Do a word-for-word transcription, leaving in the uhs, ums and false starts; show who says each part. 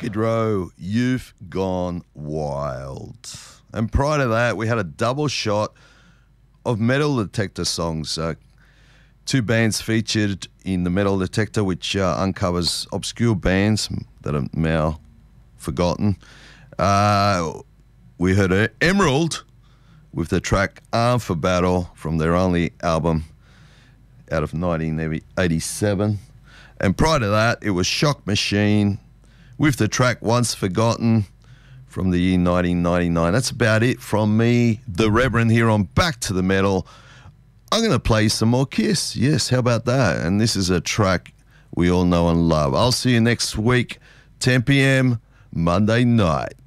Speaker 1: Skid Row, You've Gone Wild. And prior to that, we had a double shot of Metal Detector songs. Uh, two bands featured in the Metal Detector, which uh, uncovers obscure bands that are now forgotten. Uh, we heard Emerald with the track Armed for Battle from their only album out of nineteen eighty-seven. And prior to that, it was Shock Machine with the track Once Forgotten from the year nineteen ninety-nine. That's about it from me, the Reverend, here on Back to the Metal. I'm going to play some more Kiss. Yes, how about that? And this is a track we all know and love. I'll see you next week, ten p.m. Monday night.